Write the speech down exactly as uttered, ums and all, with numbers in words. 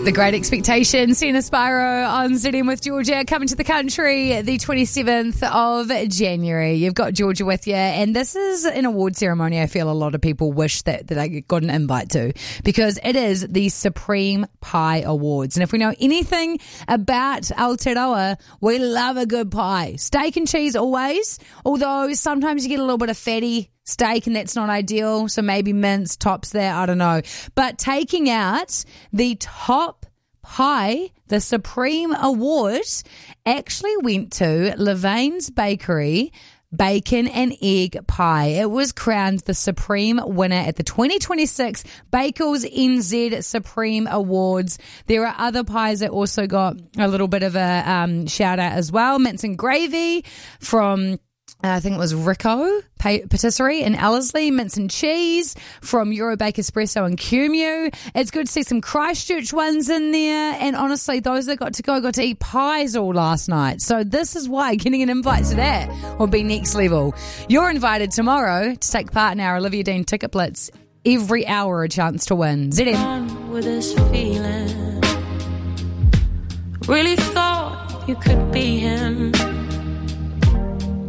The Great Expectations, Sina Spyro on Z M with Georgia, coming to the country the twenty-seventh of January. You've got Georgia with you, and this is an award ceremony I feel a lot of people wish that, that they got an invite to, because it is the Supreme Pie Awards. And if we know anything about Aotearoa, we love a good pie. Steak and cheese always, although sometimes you get a little bit of fatty steak and that's not ideal, so maybe mince tops there, I don't know. But taking out the top pie, the Supreme Award, actually went to Levain's Bakery Bacon and Egg Pie. It was crowned the Supreme winner at the twenty twenty-six Bakels N Z Supreme Awards. There are other pies that also got a little bit of a um, shout out as well. Mince and gravy from I think it was Rico Patisserie in Ellerslie, mince and cheese from Eurobake Espresso and Cumeu. It's good to see some Christchurch ones in there, and honestly, those that got to go got to eat pies all last night. So this is why getting an invite to that will be next level. You're invited tomorrow to take part in our Olivia Dean Ticket Blitz. Every hour a chance to win. Z M. With this feeling, really thought you could be him.